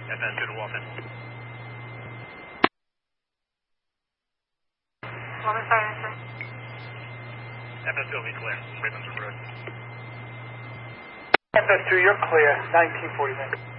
FS2 to Walton. Walton Silencer. FS2 will be clear. Raven's Road. FS2, you're clear. 1949.